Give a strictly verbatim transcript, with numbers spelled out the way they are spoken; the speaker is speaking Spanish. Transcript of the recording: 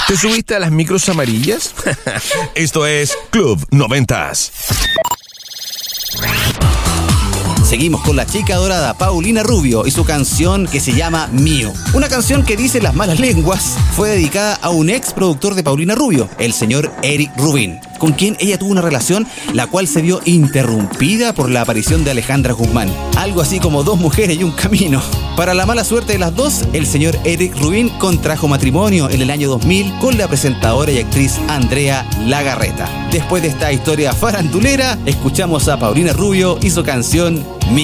¿Te subiste a las micros amarillas? Esto es Club Noventas. Seguimos con la chica dorada Paulina Rubio y su canción que se llama Mío. Una canción que, dice las malas lenguas, fue dedicada a un ex productor de Paulina Rubio, el señor Eric Rubin, con quien ella tuvo una relación la cual se vio interrumpida por la aparición de Alejandra Guzmán. Algo así como dos mujeres y un camino. Para la mala suerte de las dos, el señor Eric Rubin contrajo matrimonio en el año dos mil con la presentadora y actriz Andrea Lagarreta. Después de esta historia farandulera, escuchamos a Paulina Rubio y su canción Mío.